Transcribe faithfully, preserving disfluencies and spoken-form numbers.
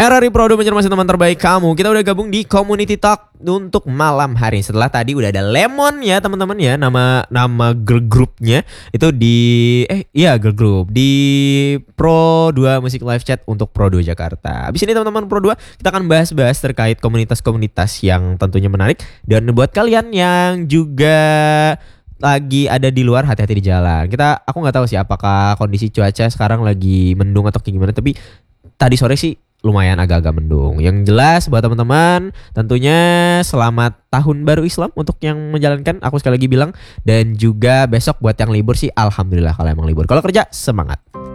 Ferrari Pro dua masih teman terbaik kamu. Kita udah gabung di Community Talk untuk malam hari. Setelah tadi udah ada Lemon ya teman-teman ya, nama nama girl groupnya itu di eh iya girl group di Pro dua Musik Live Chat untuk Pro dua Jakarta. Abis ini teman-teman Pro dua kita akan bahas-bahas terkait komunitas-komunitas yang tentunya menarik. Dan buat kalian yang juga lagi ada di luar, hati-hati di jalan. Kita aku nggak tahu sih apakah kondisi cuaca sekarang lagi mendung atau kayak gimana, tapi tadi sore sih lumayan agak-agak mendung. Yang jelas buat teman-teman tentunya selamat tahun baru Islam untuk yang menjalankan, aku sekali lagi bilang. Dan juga besok buat yang libur sih alhamdulillah kalau emang libur. Kalau kerja semangat.